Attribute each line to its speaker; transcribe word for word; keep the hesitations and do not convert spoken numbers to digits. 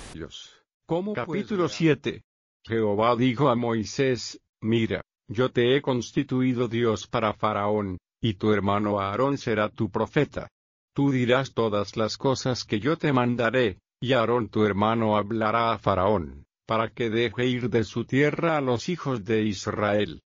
Speaker 1: ellos. ¿Cómo Capítulo siete. Jehová dijo a Moisés, mira, yo te he constituido Dios para Faraón, y tu hermano Aarón será tu profeta. Tú dirás todas las cosas que yo te mandaré, y Aarón tu hermano hablará a Faraón, para que deje ir de su tierra a los hijos de Israel.